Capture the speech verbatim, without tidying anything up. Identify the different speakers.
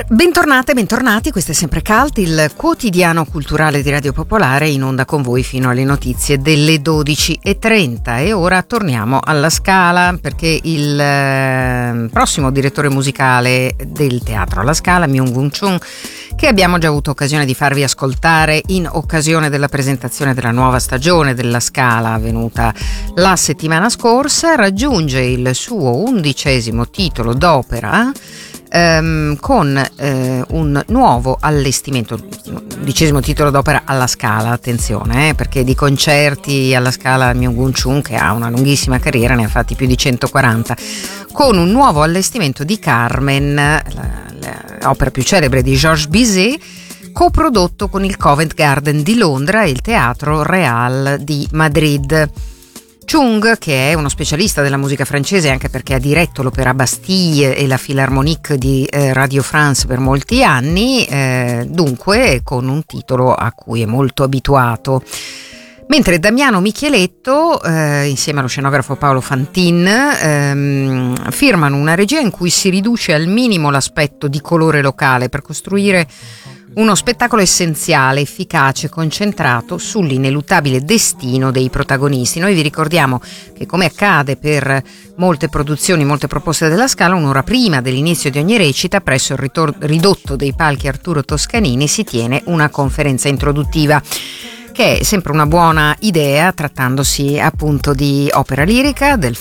Speaker 1: Bentornate, bentornati, questo è sempre Cult, il quotidiano culturale di Radio Popolare, in onda con voi fino alle notizie delle dodici e trenta. E ora torniamo alla Scala, perché il eh, prossimo direttore musicale del Teatro alla Scala, Myung-Whun Chung, che abbiamo già avuto occasione di farvi ascoltare in occasione della presentazione della nuova stagione della Scala avvenuta la settimana scorsa, raggiunge il suo undicesimo titolo d'opera ehm, con eh, un nuovo allestimento, undicesimo titolo d'opera alla Scala, attenzione, eh, perché di concerti alla Scala Myung-Whun Chung, che ha una lunghissima carriera, ne ha fatti più di centoquaranta, con un nuovo allestimento di Carmen, la, l'opera più celebre di Georges Bizet, coprodotto con il Covent Garden di Londra e il Teatro Real di Madrid. Chung, che è uno specialista della musica francese, anche perché ha diretto l'Opéra Bastille e la Philharmonique di eh, Radio France per molti anni, eh, dunque con un titolo a cui è molto abituato. Mentre Damiano Micheletto, eh, insieme allo scenografo Paolo Fantin, ehm, firmano una regia in cui si riduce al minimo l'aspetto di colore locale per costruire uno spettacolo essenziale, efficace, concentrato sull'ineluttabile destino dei protagonisti. Noi vi ricordiamo che, come accade per molte produzioni, molte proposte della Scala, un'ora prima dell'inizio di ogni recita, presso il ritor- ridotto dei palchi Arturo Toscanini, si tiene una conferenza introduttiva, che è sempre una buona idea trattandosi appunto di opera lirica, del